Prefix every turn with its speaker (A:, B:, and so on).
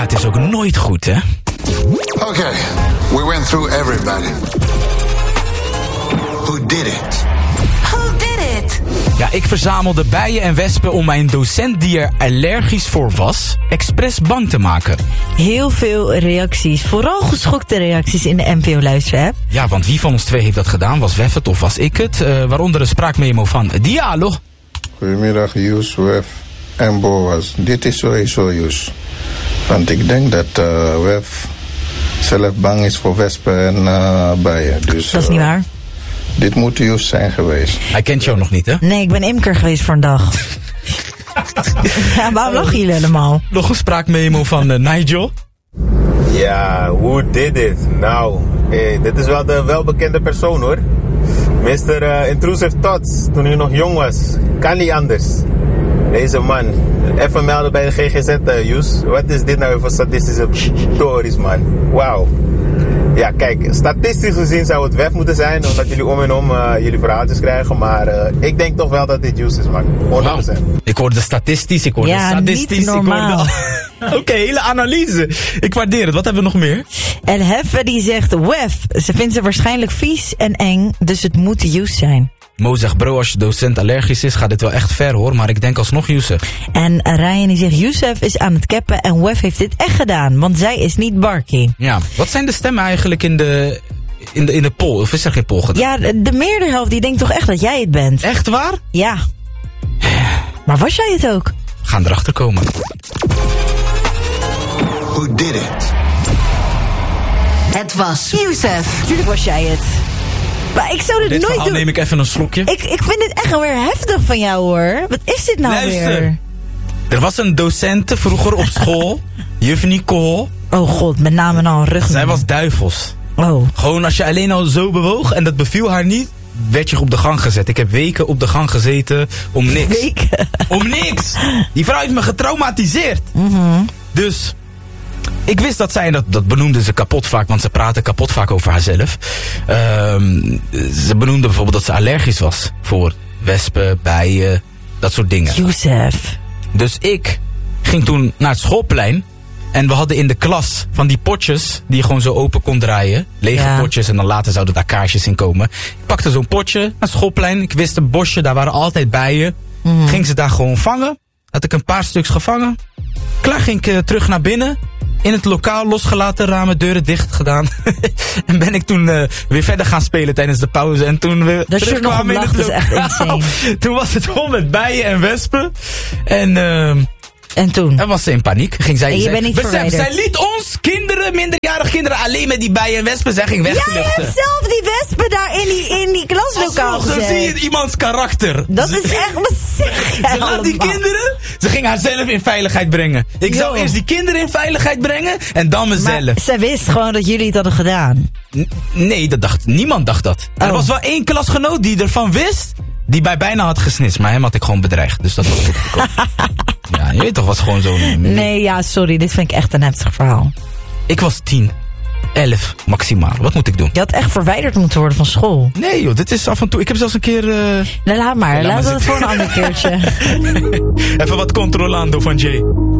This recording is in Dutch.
A: het is ook nooit goed, hè?
B: Okay, we went through everybody. Who did it?
A: Ja, ik verzamelde bijen en wespen om mijn docent die er allergisch voor was, expres bang te maken.
C: Heel veel reacties, vooral geschokte reacties in de NPO-luisterapp.
A: Ja, want wie van ons twee heeft dat gedaan? Was Wef het of was ik het? Waaronder een spraakmemo van Diallo.
D: Goedemiddag, Joes, Wef en Boas. Dit is sowieso Joes. Want ik denk dat Wef zelf bang is voor wespen en bijen. Dus,
C: dat is niet waar.
D: Dit moet Joes zijn geweest.
A: Hij kent jou nog niet, hè?
C: Nee, ik ben imker geweest voor een dag. Ja, waarom lachen jullie allemaal?
A: Nog een spraakmemo van Nigel.
E: Ja, who did it? Nou, dit is wel de welbekende persoon, hoor. Mr. Intrusive Thoughts, toen hij nog jong was. Kan niet anders. Deze man. Even melden bij de GGZ, Joes. Wat is dit nou voor statistische stories, man? Wauw. Ja, kijk, statistisch gezien zou het Wef moeten zijn, omdat jullie om en om jullie verhaaltjes krijgen. Maar ik denk toch wel dat dit Juice is, man. 100%.
A: Wow. Ik hoorde statistisch, ik hoorde sadistisch.
C: Niet normaal.
A: Oké, hele analyse. Ik waardeer het. Wat hebben we nog meer?
C: En Heffe die zegt, Wef, ze vindt ze waarschijnlijk vies en eng, dus het moet Juice zijn.
A: Mo zegt, bro, als je docent allergisch is, gaat dit wel echt ver, hoor. Maar ik denk alsnog Youssef.
C: En Ryan die zegt, Youssef is aan het cappen en Wef heeft dit echt gedaan, want zij is niet Barky.
A: Ja, wat zijn de stemmen eigenlijk in de poll? Of is er geen poll gedaan?
C: Ja, de meerderhelft die denkt toch echt dat jij het bent.
A: Echt waar?
C: Ja. Maar was jij het ook?
A: We gaan erachter komen.
B: Who did it?
F: Het was Youssef.
C: Tuurlijk was jij het. Maar ik zou dit nooit doen.
A: Neem ik even een slokje.
C: Ik vind dit echt weer heftig van jou, hoor. Wat is dit nou weer?
A: Er was een docente vroeger op school, juf Nicole.
C: Oh god, met name en al een rug.
A: Zij was duivels.
C: Oh.
A: Gewoon als je alleen al zo bewoog en dat beviel haar niet, werd je op de gang gezet. Ik heb weken op de gang gezeten om niks.
C: Weken?
A: Om niks. Die vrouw heeft me getraumatiseerd.
C: Mm-hmm.
A: Dus ik wist dat zij, en dat benoemde ze kapot vaak, want ze praten kapot vaak over haarzelf. Ze benoemde bijvoorbeeld dat ze allergisch was voor wespen, bijen, dat soort dingen.
C: Youssef.
A: Dus ik ging toen naar het schoolplein. En we hadden in de klas van die potjes die je gewoon zo open kon draaien. Lege potjes en dan later zouden daar kaarsjes in komen. Ik pakte zo'n potje naar het schoolplein. Ik wist een bosje, daar waren altijd bijen.
C: Mm-hmm.
A: Ging ze daar gewoon vangen. Had ik een paar stuks gevangen. Klaar ging ik terug naar binnen. In het lokaal losgelaten, ramen, deuren dicht gedaan. En ben ik toen weer verder gaan spelen tijdens de pauze. En toen we terugkwamen in het lokaal. Toen was het vol met bijen en wespen. En toen? En was ze in paniek. Ging zij, zij liet ons kinderen, minderjarige kinderen, alleen met die bijen en wespen. Zij ging weg te luchten.
C: Jij hebt zelf die wespen daar in die klaslokaal gezet.
A: Dan zie je iemands karakter.
C: Dat is echt, wat zeg jij?
A: Ze laat die kinderen, ze ging haarzelf in veiligheid brengen. Ik zou eerst die kinderen in veiligheid brengen en dan mezelf.
C: Maar zij wist gewoon dat jullie het hadden gedaan.
A: Nee, niemand dacht dat. Er was wel één klasgenoot die ervan wist, die mij bijna had gesnist. Maar hem had ik gewoon bedreigd, dus dat was goed gekomen. Ja, je weet toch, was gewoon zo.
C: Nee, ja, sorry, dit vind ik echt een heftig verhaal.
A: Ik was 10, 11 maximaal. Wat moet ik doen?
C: Je had echt verwijderd moeten worden van school.
A: Nee joh, dit is af en toe. Ik heb zelfs een keer...
C: Nee, laat maar. Laten we het voor een ander keertje.
A: Even wat controlando van Jay.